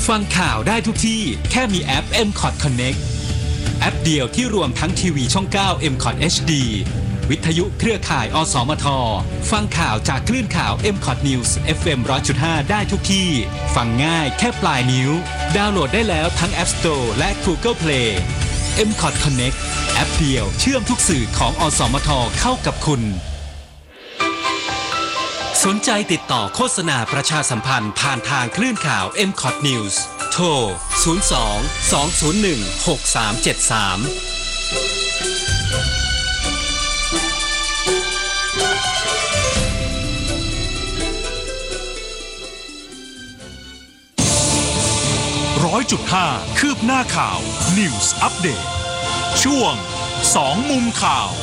ฟังข่าวได้ทุกที่แค่มีแอป MCOT Connect แอปเดียวที่รวมทั้งทีวีช่อง 9 MCOT HD วิทยุเครือข่ายอสมทฟังข่าวจากคลื่นข่าว MCOT News FM 100.5 ได้ทุกที่ฟังง่ายแค่ปลายนิ้วดาวน์โหลดได้แล้วทั้ง App Store และ Google Play MCOT Connect แอปเดียวเชื่อมทุกสื่อของอสมทเข้ากับคุณสนใจติดต่อโฆษณาประชาสัมพันธ์ผ่านทางคลื่นข่าว MCOT News โทร 100.5 คืบหน้าข่าว News Update ช่วง2มุมข่าว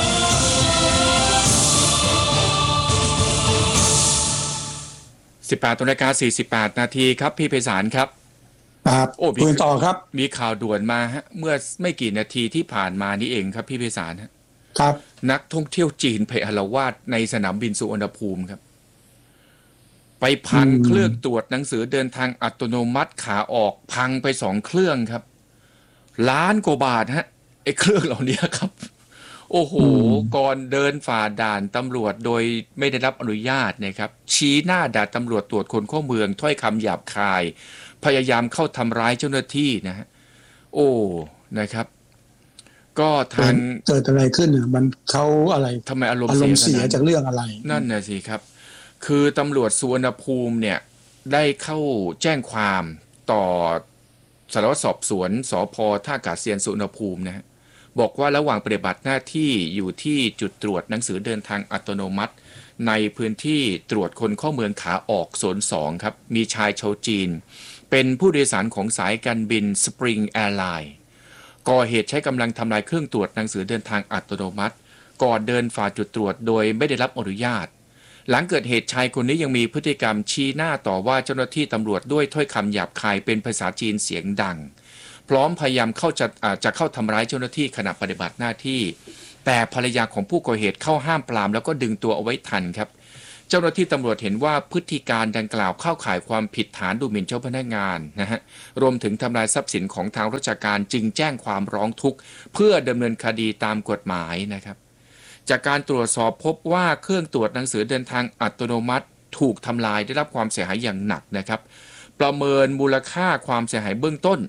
18:48 นาทีครับพี่ไพศาลครับครับคุยต่อครับมีข่าวด่วนมาฮะเมื่อไม่กี่นาทีที่ผ่านมานี่เองครับพี่ไพศาลครับนักท่องเที่ยวจีนไปอาละวาดในสนามบินสุวรรณภูมิครับไปพังเครื่องตรวจหนังสือเดินทางอัตโนมัติขาออกพังไป2เครื่องครับล้านกว่าบาทฮะไอ้เครื่องเหล่านี้ครับโอ้โหก่อนเดินฝ่าด่านตำรวจโดยไม่ได้รับอนุญาตนะครับชี้หน้าด่าตำรวจตรวจคนเข้าเมืองถ้อยคำหยาบคายพยายามเข้าทำร้ายเจ้าหน้าที่นะฮะโอ้นะครับก็ทางเกิดอะไรขึ้นอ่ะมันเขาอะไรทำไมอารมณ์เสียจากเรื่องอะไรนั่นน่ะสิครับคือตำรวจสุวรรณภูมิเนี่ยได้เข้าแจ้งความต่อสารวัตรสอบสวนสภ.ท่าอากาศยานสุวรรณภูมินะฮะบอกว่าระหว่างปฏิบัติหน้าที่อยู่ที่จุดตรวจหนังสือเดินทางอัตโนมัติในพื้นที่ตรวจคนเข้าเมืองขาออกโซน2ครับมีชายชาวจีนเป็นผู้โดยสารของสายการบิน Spring Airline ก่อเหตุใช้กำลังทำลายเครื่องตรวจหนังสือเดินทางอัตโนมัติก่อนเดินฝ่าจุดตรวจโดยไม่ได้รับอนุญาตหลังเกิดเหตุชายคนนี้ยังมีพฤติกรรมชี้หน้าต่อว่าเจ้าหน้าที่ตำรวจด้วยถ้อยคำหยาบคายเป็นภาษาจีนเสียงดังพร้อมพยายามจะเข้าทำร้ายเจ้าหน้าที่ขณะปฏิบัติหน้าที่แต่ภรรยาของผู้ก่อเหตุเข้าห้ามปรามแล้วก็ดึงตัวเอาไว้ทันครับเจ้าหน้าที่ตำรวจเห็นว่าพฤติการดังกล่าวเข้าข่ายความผิดฐานดูหมิ่นเจ้าพนักงานนะฮะรวมถึงทำลายทรัพย์สินของทางราชการจึงแจ้งความร้องทุกข์เพื่อดำเนินคดีตามกฎหมายนะครับจากการตรวจสอบพบว่าเครื่องตรวจหนังสือเดินทางอัตโนมัติถูกทำลายได้รับความเสียหายอย่างหนักนะครับประเมินมูลค่าความเสียหายเบื้องต้น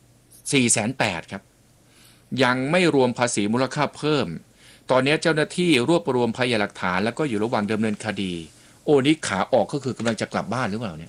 480,000ครับยังไม่รวมภาษีมูลค่าเพิ่มตอนนี้เจ้าหน้าที่รวบรวมพยานหลักฐานแล้วก็อยู่ระหว่างดำเนินคดีโอ้นี่ขาออกก็คือกำลังจะกลับบ้านหรือเปล่าเนี่ย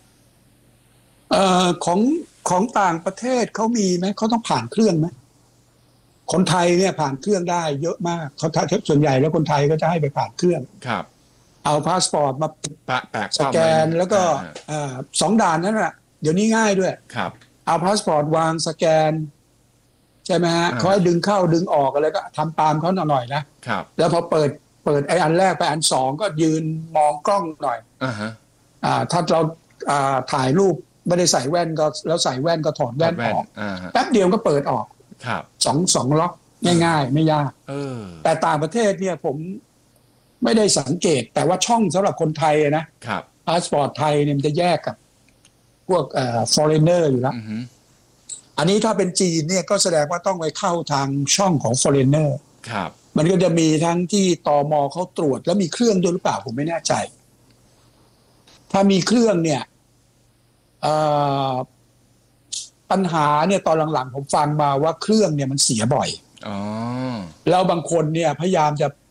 ของต่างประเทศเขามีไหมเขาต้องผ่านเครื่องไหมคนไทยเนี่ยผ่านเครื่องได้เยอะมากเขาส่วนใหญ่แล้วคนไทยก็จะให้ไปผ่านเครื่องครับเอาพาสปอร์ตมาสแกนแล้วก็2 ด่านนั่นแหละเดี๋ยวนี้ง่ายด้วยครับเอาพาสปอร์ตวางสแกนใช่ไหมฮะเขาให้ดึงเข้าดึงออกอะไรก็ทำตามเขาหน่อยนะครับแล้วพอเปิดไอ้อันแรกไปอัน2ก็ยืนมองกล้องหน่อยถ้าเราถ่ายรูปไม่ได้ใส่แว่นก็แล้วใส่แว่นก็ถอดแว่นออกแป๊บเดียวก็เปิดออกครับสองล็อกง่ายๆไม่ยากแต่ต่างประเทศเนี่ยผมไม่ได้สังเกตแต่ว่าช่องสำหรับคนไทยนะครับพาสปอร์ตไทยเนี่ยมันจะแยกกับพวกforeigner อยู่แล้วอันนี้ถ้าเป็นจีนเนี่ยก็แสดงว่าต้องไปเข้าทางช่องของ foreigner ครับมันก็จะมีทั้งที่ตม.เขาตรวจแล้วมีเครื่องด้วยหรือเปล่าผมไม่แน่ใจถ้ามีเครื่องเนี่ยปัญหาเนี่ยตอนหลังๆผมฟังมาว่าเครื่องเนี่ยมันเสียบ่อยแล้วบางคนเนี่ยพยายาม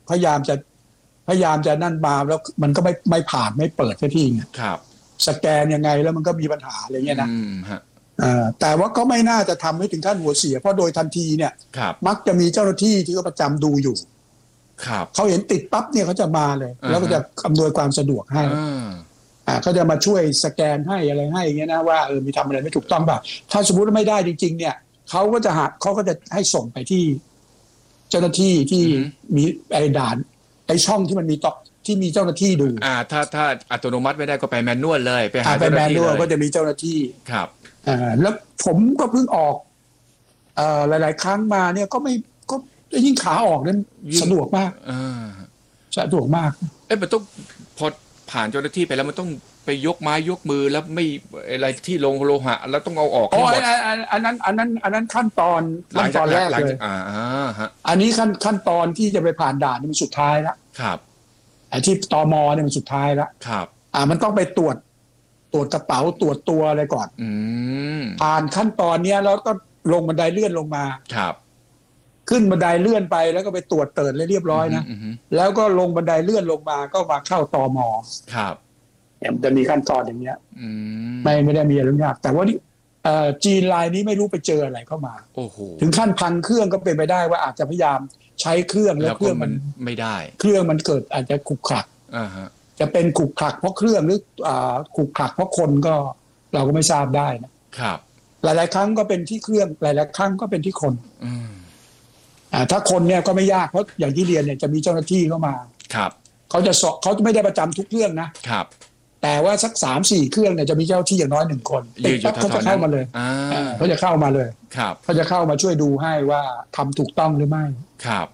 จะนั่นมาแล้วมันก็ไม่ผ่านไม่เปิดสักทีครับสแกนยังไงแล้วมันก็มีปัญหาอะไรเงี้ยนะแต่ว่าก็ไม่น่าจะทำให้ถึงขั้นหัวเสียเพราะโดยทันทีเนี่ยมักจะมีเจ้าหน้าที่ที่เขาประจำดูอยู่เขาเห็นติดปั๊บเนี่ยเขาจะมาเลยแล้วก็จะอำนวยความสะดวกให้เขาจะมาช่วยสแกนให้อะไรให้อย่างเงี้ยนะว่ามีทำอะไรไม่ถูกต้องป่ะถ้าสมมติว่าไม่ได้จริงๆเนี่ยเขาก็จะให้ส่งไปที่เจ้าหน้าที่ที่มีไอ้ด่านไอ้ช่องที่มันมีที่มีเจ้าหน้าที่ดูถ้าอัตโนมัติไม่ได้ก็ไปแมนนวลเลยไปหาเจ้าหน้าที่เลยก็จะมีเจ้าหน้าที่ครับแล้วผมก็เพิ่งออกหลายๆครั้งมาเนี่ยก็ยิ่งขาออกนั้นสะดวกมากสะดวกมากมันต้องพอผ่านเจ้าหน้าที่ไปแล้วมันต้องไปยกไม้ยกมือแล้วไม่อะไรที่ลงโลหะแล้วต้องเอาออกอ๋อให้หมดอันนั้นขั้นตอนแรกเลยฮะอันนี้ขั้นตอนที่จะไปผ่านด่านนี่มันสุดท้ายแล้วครับไอ้ที่ตมเนี่ยมันสุดท้ายแล้วครับมันต้องไปตรวจกระเป๋าตรวจตัวอะไรก่อนผ่านขั้นตอนเนี้ยแล้วก็ลงบันไดเลื่อนลงมาครับขึ้นบันไดเลื่อนไปแล้วก็ไปตรวจเติร์ดเลยเรียบร้อยนะแล้วก็ลงบันไดเลื่อนลงมาก็มาเข้าตมครับจะมีขั้นตอนอย่างเงี้ยไม่ได้มีอะไรยากแต่ว่าจีนรายนี้ไม่รู้ไปเจออะไรเข้ามาถึงขั้นพังเครื่องก็เป็นไปได้ว่าอาจจะพยายามใช้เครื่องแล้วเครื่องมันไม่ได้เครื่องมันเกิดอาจจะขลุกขลักจะเป็นขลุกขลักเพราะเครื่องหรือขลุกขลักเพราะคนก็เราก็ไม่ทราบได้นะครับหลายๆครั้งก็เป็นที่เครื่องหลายๆครั้งก็เป็นที่คนถ้าคนเนี่ยก็ไม่ยากเพราะอย่างที่เรียนเนี่ยจะมีเจ้าหน้าที่เข้ามาครับเขาจะไม่ได้ประจำทุกเครื่องนะครับแต่ว่าสัก 3-4 เครื่องเนี่ยจะมีเจ้าที่อย่างน้อย1คนเขาจะเข้ามาเลยเขาจะเข้ามาเลยครับเขาจะเข้ามาช่วยดูให้ว่าทำถูกต้องหรือไม่ครับ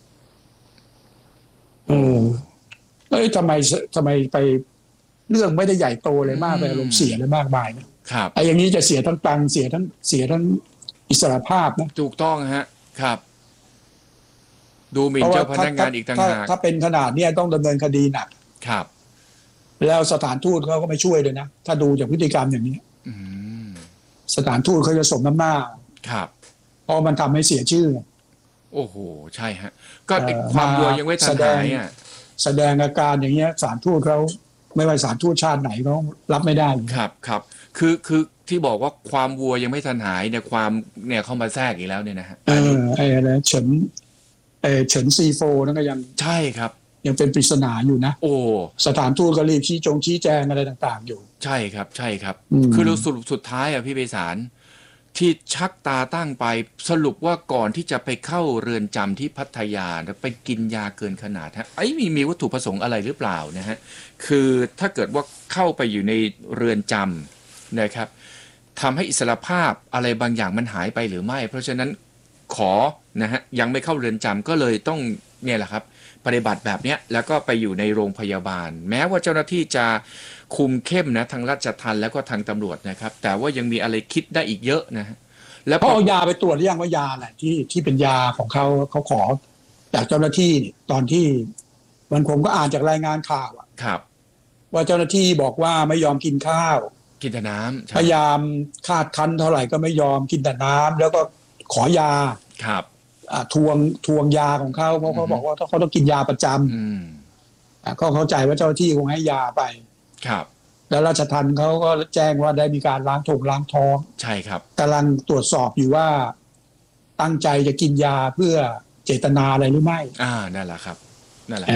ทำไมไปเรื่องไม่ได้ใหญ่โตเลยมากไปอารมณ์เสียเลยมากมายนะครับไอ้อย่างนี้จะเสียทั้งตังค์เสียทั้งอิสรภาพนะถูกต้องฮะครับดูหมิ่นเจ้าพนักงานอีกต่างหากถ้าเป็นขนาดนี้ต้องดำเนินคดีหนักครับแล้วสถานทูตเขาก็ไม่ช่วยเลยนะถ้าดูจากพฤติกรรมอย่างนี้สถานทูตเขาจะสมน้ำหน้าครับเพราะมันทำให้เสียชื่อโอ้โหใช่ฮะก็ความวัวยังไม่ทันหายแสดงอาการอย่างเงี้ยสถานทูตเขาไม่ว่าสถานทูตชาติไหนเขารับไม่ได้ครับคือที่บอกว่าความวัวยังไม่ทันหายเนี่ยความเนี่ยเข้ามาแทรกอีกแล้วเนี่ยนะฮะไอ้อะไรเฉินซีโฟนั่นก็ยังใช่ครับยังเป็นปริศนาอยู่นะโอ้สถานทูตก็รีบชี้แจงอะไรต่างๆอยู่ใช่ครับคือเราสุดท้ายพี่ไพศาลที่ชักตาตั้งไปสรุปว่าก่อนที่จะไปเข้าเรือนจำที่พัทยาไปกินยาเกินขนาดมีวัตถุประสงค์อะไรหรือเปล่านะฮะคือถ้าเกิดว่าเข้าไปอยู่ในเรือนจำนะครับทำให้อิสรภาพอะไรบางอย่างมันหายไปหรือไม่เพราะฉะนั้นขอนะฮะยังไม่เข้าเรือนจำก็เลยต้องเนี่ยแหละครับปฏิบัติแบบนี้แล้วก็ไปอยู่ในโรงพยาบาลแม้ว่าเจ้าหน้าที่จะคุมเข้มนะทางราชทัณฑ์แล้วก็ทางตำรวจนะครับแต่ว่ายังมีอะไรคิดได้อีกเยอะนะฮะแล้วเขาเอายาไปตรวจหรือยังว่ายาไหนที่เป็นยาของเขาขอจากเจ้าหน้าที่ตอนที่ผมก็อ่านจากรายงานข่าวครับว่าเจ้าหน้าที่บอกว่าไม่ยอมกินข้าวกินแต่น้ำพยายามคาดคั้นเท่าไหร่ก็ไม่ยอมกินแต่น้ำแล้วก็ขอยาครับทวงยาของเขาเพราะเขาบอกว่าเขาต้องกินยาประจำก็เข้าใจว่าเจ้าหน้าที่คงให้ยาไปครับแล้วราชทัณฑ์เขาก็แจ้งว่าได้มีการล้างท้องใช่ครับกำลังตรวจสอบอยู่ว่าตั้งใจจะกินยาเพื่อเจตนาอะไรหรือไม่นั่นแหละครับนั่นแหละ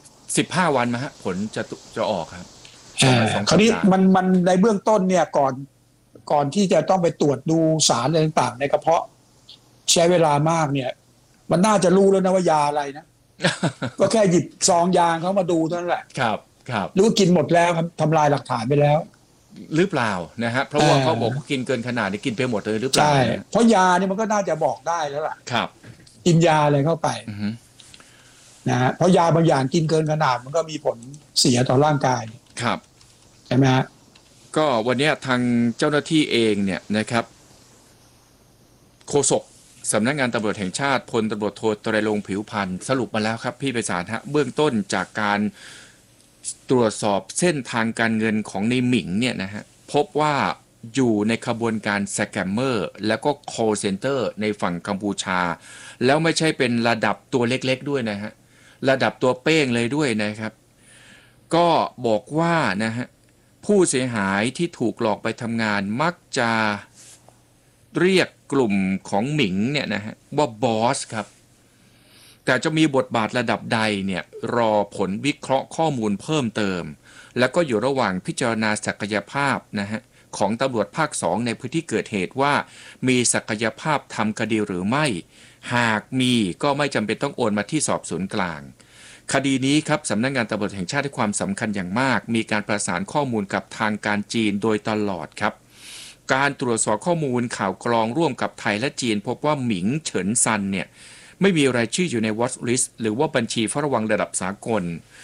15 วันมาฮะผลจะออกครับคราวนี้มันในเบื้องต้นเนี่ยก่อนที่จะต้องไปตรวจดูสารอะไรต่างๆในกระเพาะใช้เวลามากเนี่ยมันน่าจะรู้แล้วนะว่ายาอะไรนะก็แค่หยิบซองยาเขามาดูเท่านั้นแหละครับหรือกินหมดแล้วทำลายหลักฐานไปแล้วหรือเปล่านะฮะเพราะว่าเขาบอกว่ากินเกินขนาดนี้กินไปหมดเลยหรือเปล่าใช่เพราะยานี่มันก็น่าจะบอกได้แล้วล่ะครับกินยาอะไรเข้าไปนะฮะเพราะยาบางอย่างกินเกินขนาดมันก็มีผลเสียต่อร่างกายครับใช่ไหมฮะก็วันนี้ทางเจ้าหน้าที่เองเนี่ยนะครับโฆษกสำนักงานตำรวจแห่งชาติพลตำรวจโทไตรรงค์ผิวพันธ์สรุปมาแล้วครับพี่ไพศาลฮะเบื้องต้นจากการตรวจสอบเส้นทางการเงินของในหมิงเนี่ยนะฮะพบว่าอยู่ในขบวนการสแกมเมอร์แล้วก็ call center ในฝั่งกัมพูชาแล้วไม่ใช่เป็นระดับตัวเล็กๆด้วยนะฮะระดับตัวเป้งเลยด้วยนะครับก็บอกว่านะฮะผู้เสียหายที่ถูกหลอกไปทำงานมักจะเรียกกลุ่มของหมิงเนี่ยนะฮะว่าบอสครับแต่จะมีบทบาทระดับใดเนี่ยรอผลวิเคราะห์ข้อมูลเพิ่มเติมแล้วก็อยู่ระหว่างพิจารณาศักยภาพนะฮะของตำรวจภาค2ในพื้นที่เกิดเหตุว่ามีศักยภาพทำคดีหรือไม่หากมีก็ไม่จำเป็นต้องโอนมาที่สอบสวนกลางคดีนี้ครับสำนักงานตำรวจแห่งชาติให้ความสำคัญอย่างมากมีการประสานข้อมูลกับทางการจีนโดยตลอดครับการตรวจสอบข้อมูลข่าวกรองร่วมกับไทยและจีนพบว่าหมิงเฉินซันเนี่ยไม่มีรายชื่ออยู่ใน Watch List หรือว่าบัญชีเฝ้าระวังระดับสากล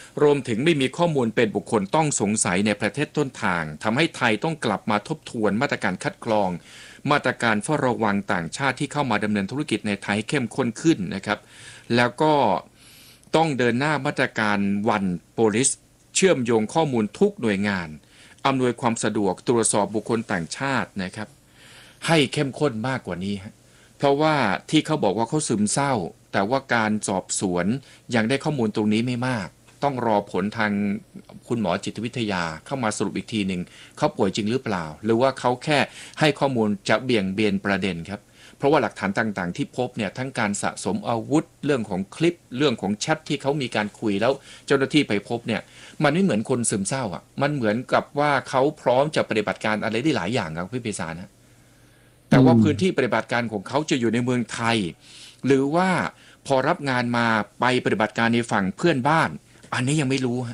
รวมถึงไม่มีข้อมูลเป็นบุคคลต้องสงสัยในประเทศต้นทางทำให้ไทยต้องกลับมาทบทวนมาตรการคัดกรองมาตรการเฝ้าระวังต่างชาติที่เข้ามาดำเนินธุรกิจในไทยเข้มข้นขึ้นนะครับแล้วก็ต้องเดินหน้ามาตรการวันโพลิสเชื่อมโยงข้อมูลทุกหน่วยงานอำนวยความสะดวกตรวจสอบบุคคลต่างชาตินะครับให้เข้มข้นมากกว่านี้เพราะว่าที่เขาบอกว่าเขาซึมเศร้าแต่ว่าการสอบสวนยังได้ข้อมูลตรงนี้ไม่มากต้องรอผลทางคุณหมอจิตวิทยาเข้ามาสรุปอีกทีหนึ่งเขาป่วยจริงหรือเปล่าหรือว่าเขาแค่ให้ข้อมูลจะเบี่ยงเบนประเด็นครับเพราะว่าหลักฐานต่างๆที่พบเนี่ยทั้งการสะสมอาวุธเรื่องของคลิปเรื่องของแชทที่เขามีการคุยแล้วเจ้าหน้าที่ไปพบเนี่ยมันไม่เหมือนคนซึมเศร้าอ่ะมันเหมือนกับว่าเขาพร้อมจะปฏิบัติการอะไรได้หลายอย่างครับพี่ปิษานะแต่ว่าพื้นที่ปฏิบัติการของเขาจะอยู่ในเมืองไทยหรือว่าพอรับงานมาไปปฏิบัติการในฝั่งเพื่อนบ้านอันนี้ยังไม่รู้ฮะ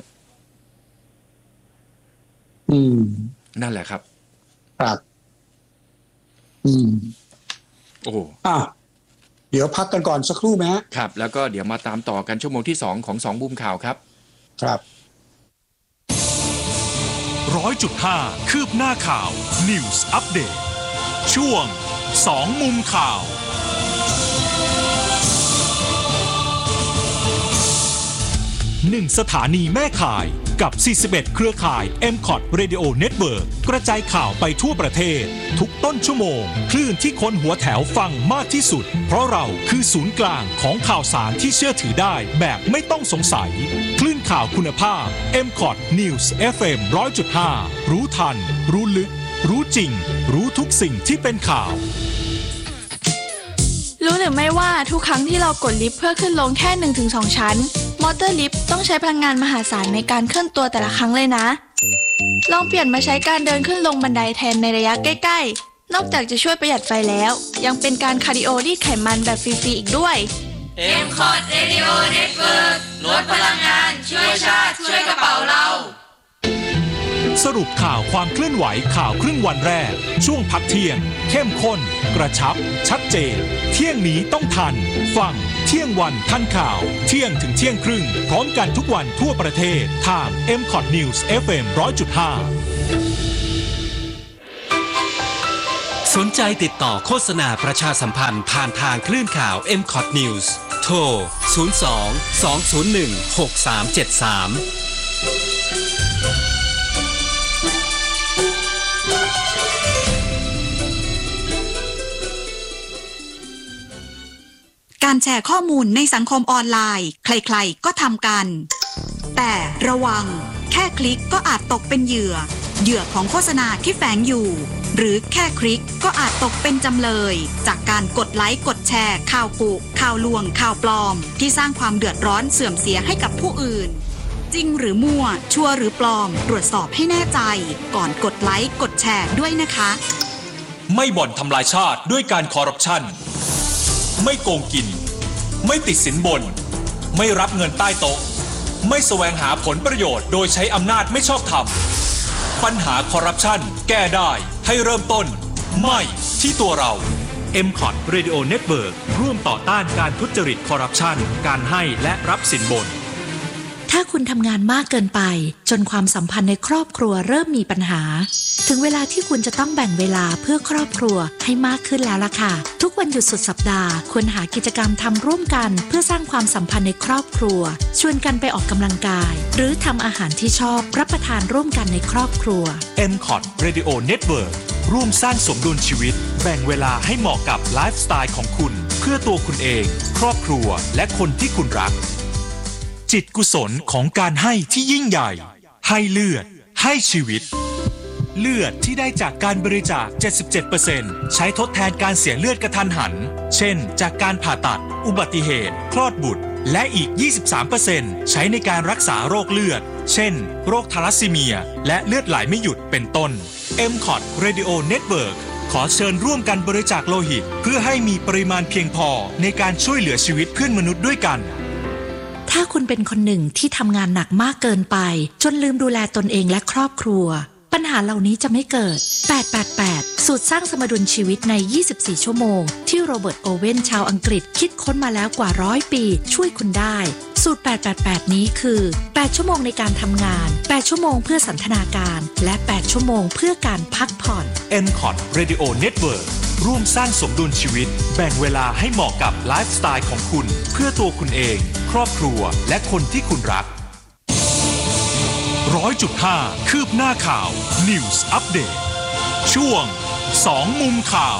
นั่นแหละครับครับโอ้เดี๋ยวพักกันก่อนสักครู่ไหมฮะครับแล้วก็เดี๋ยวมาตามต่อกันชั่วโมงที่2ของ2มุมข่าวครับครับ 100.5 คืบหน้าข่าว News Update ช่วง2มุมข่าว1 สถานีแม่ข่ายกับ41เครือข่าย MCOT Radio Network กระจายข่าวไปทั่วประเทศทุกต้นชั่วโมงคลื่นที่คนหัวแถวฟังมากที่สุดเพราะเราคือศูนย์กลางของข่าวสารที่เชื่อถือได้แบบไม่ต้องสงสัยคลื่นข่าวคุณภาพ MCOT News FM 100.5 รู้ทันรู้ลึกรู้จริงรู้ทุกสิ่งที่เป็นข่าวรู้หรือไม่ว่าทุกครั้งที่เรากดลิฟต์เพื่อขึ้นลงแค่ 1-2 ชั้นมอเตอร์ลิฟต์ต้องใช้พลังงานมหาศาลในการเคลื่อนตัวแต่ละครั้งเลยนะลองเปลี่ยนมาใช้การเดินขึ้นลงบันไดแทนในระยะใกล้ๆนอกจากจะช่วยประหยัดไฟแล้วยังเป็นการคาร์ดิโอรีดไขมันแบบฟรีๆอีกด้วย MCOT Radio Network ลดพลังงานช่วยชาติช่วยกระเป๋าเราสรุปข่าวความเคลื่อนไหวข่าวครึ่งวันแรกช่วงพักเที่ยงเข้มข้นกระชับชัดเจนเที่ยงนี้ต้องทันฟังเที่ยงวันทันข่าวเที่ยงถึงเที่ยงครึ่งพร้อมกันทุกวันทั่วประเทศทาง MCOT News FM 100.5 สนใจติดต่อโฆษณาประชาสัมพันธ์ผ่านทางคลื่นข่าว MCOT News โทร 02-201-6373 การแชร์ข้อมูลในสังคมออนไลน์ใครๆก็ทำกันแต่ระวังแค่คลิกก็อาจตกเป็นเหยื่อของโฆษณาที่แฝงอยู่หรือแค่คลิกก็อาจตกเป็นจำเลยจากการกดไลค์กดแชร์ข่าวกุข่าวลวงข่าวปลอมที่สร้างความเดือดร้อนเสื่อมเสียให้กับผู้อื่นจริงหรือมั่วชัวร์หรือปลอมตรวจสอบให้แน่ใจก่อนกดไลค์กดแชร์ด้วยนะคะไม่บ่อนทำลายชาติด้วยการคอร์รัปชันไม่โกงกินไม่ติดสินบนไม่รับเงินใต้โต๊ะไม่แสวงหาผลประโยชน์โดยใช้อำนาจไม่ชอบธรรมปัญหาคอร์รัปชันแก้ได้ให้เริ่มต้นไม่ที่ตัวเรา MCOT Radio Network ร่วมต่อต้านการทุจริตคอร์รัปชันการให้และรับสินบนถ้าคุณทำงานมากเกินไปจนความสัมพันธ์ในครอบครัวเริ่มมีปัญหาถึงเวลาที่คุณจะต้องแบ่งเวลาเพื่อครอบครัวให้มากขึ้นแล้วล่ะค่ะทุกวันหยุดสุดสัปดาห์ควรหากิจกรรมทำร่วมกันเพื่อสร้างความสัมพันธ์ในครอบครัวชวนกันไปออกกำลังกายหรือทำอาหารที่ชอบรับประทานร่วมกันในครอบครัว MCOT Radio Network ร่วมสร้างสมดุลชีวิตแบ่งเวลาให้เหมาะกับไลฟ์สไตล์ของคุณเพื่อตัวคุณเองครอบครัวและคนที่คุณรักจิตกุศลของการให้ที่ยิ่งใหญ่ให้เลือดให้ชีวิตเลือดที่ได้จากการบริจาค 77% ใช้ทดแทนการเสียเลือดกระทันหันเช่นจากการผ่าตัดอุบัติเหตุคลอดบุตรและอีก 23% ใช้ในการรักษาโรคเลือดเช่นโรคทาลัสซีเมียและเลือดไหลไม่หยุดเป็นต้น MCOT Radio Network ขอเชิญร่วมกันบริจาคโลหิตเพื่อให้มีปริมาณเพียงพอในการช่วยเหลือชีวิตเพื่อนมนุษย์ด้วยกันถ้าคุณเป็นคนหนึ่งที่ทำงานหนักมากเกินไปจนลืมดูแลตนเองและครอบครัวปัญหาเหล่านี้จะไม่เกิด888สูตรสร้างสมดุลชีวิตใน24ชั่วโมงที่โรเบิร์ตโอเว่นชาวอังกฤษคิดค้นมาแล้วกว่า100ปีช่วยคุณได้0 สูตร 888 นี้คือ 8 ชั่วโมงในการทำงาน 8 ชั่วโมงเพื่อสันทนาการ และ 8 ชั่วโมงเพื่อการพักผ่อน MCOT Radio Network ร่วมสร้างสมดุลชีวิตแบ่งเวลาให้เหมาะกับไลฟ์สไตล์ของคุณเพื่อตัวคุณเอง ครอบครัวและคนที่คุณรัก 100.5 คืบหน้าข่าว News Update ช่วง 2 มุมข่าว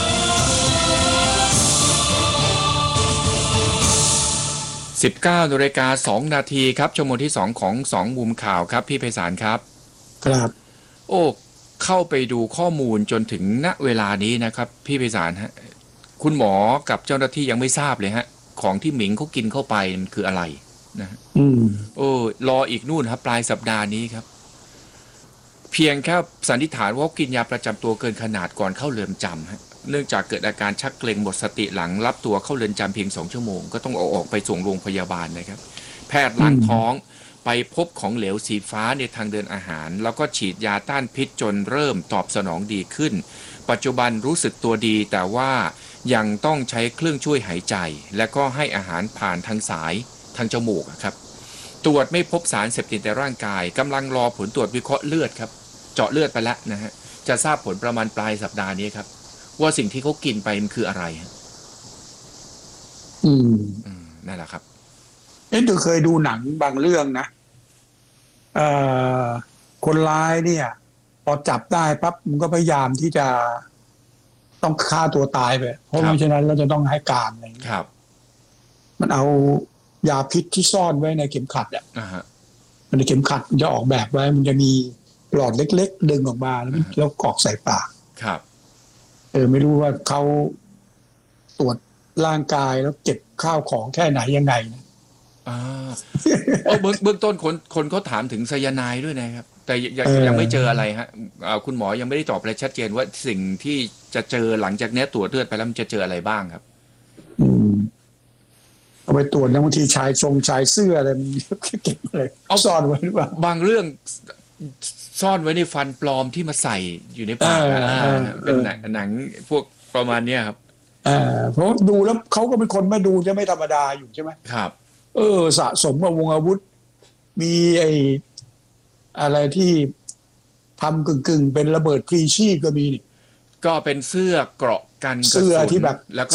19:02 นาทีครับชั่วโมงที่2ของ2มุมข่าวครับพี่ไพศาลครับครับโอ้เข้าไปดูข้อมูลจนถึงณเวลานี้นะครับพี่ไพศาลฮะคุณหมอกับเจ้าหน้าที่ยังไม่ทราบเลยฮะของที่หมิงเขากินเข้าไปมันคืออะไรนะโอ้รออีกนู่นครับปลายสัปดาห์นี้ครับเพียงแค่สันนิษฐานว่ากินยาประจำตัวเกินขนาดก่อนเข้าเรือนจำฮะเนื่องจากเกิดอาการชักเกร็งหมดสติหลังรับตัวเข้าเรือนจำเพียง2 ชั่วโมงก็ต้องเอาออกไปส่งโรงพยาบาลนะครับแพทย์ล้างท้องไปพบของเหลวสีฟ้าในทางเดินอาหารแล้วก็ฉีดยาต้านพิษจนเริ่มตอบสนองดีขึ้นปัจจุบันรู้สึกตัวดีแต่ว่ายังต้องใช้เครื่องช่วยหายใจและก็ให้อาหารผ่านทางสายทางจมูกครับตรวจไม่พบสารเสพติดในร่างกายกำลังรอผลตรวจวิเคราะห์เลือดครับเจาะเลือดไปแล้วนะฮะจะทราบผลประมาณปลายสัปดาห์นี้ครับว่าสิ่งที่เขากินไปมันคืออะไรนั่นแหละครับดูเคยดูหนังบางเรื่องนะคนร้ายเนี่ยพอจับได้ปั๊บมันก็พยายามที่จะต้องฆ่าตัวตายไปเพราะไม่ฉะนั้นเราจะต้องให้การอะไรอย่างเงี้ยครับมันเอายาพิษที่ซ่อนไว้ในเข็มขัดอ่ะมันในเข็มขัดมันจะออกแบบไว้มันจะมีหลอดเล็กๆดึงออกมาแล้วกรอกใส่ปากครับไม่รู้ว่าเขาตรวจร่างกายแล้วเก็บข้าวของแค่ไหนยังไงนะเบื้องต้นคนเขาถามถึงไซยาไนด์ด้วยนะครับแต่ยังไม่เจออะไรฮะคุณหมอยังไม่ได้ตอบอะไรชัดเจนว่าสิ่งที่จะเจอหลังจากนี้ตรวจเลือดไปแล้วมันจะเจออะไรบ้างครับเอาไปตรวจแล้วบางทีชายเสื้ออะไรมันเก็บเลยเอาซ่อนไว้หรือเปล่าบางเรื่องซ่อนไว้ในฟันปลอมที่มาใส่อยู่ในปากเป็นหนังพวกประมาณนี้ครับเพราะดูแล้วเขาก็เป็นคนไม่ดูจะไม่ธรรมดาอยู่ใช่ไหมครับสะสมกับวงอาวุธมีอะไรที่ทำกึ่งเป็นระเบิดพรีชีพก็มีนี่ก็เป็นเสื้อเกราะกันเสื้อที่แบบแล้วก็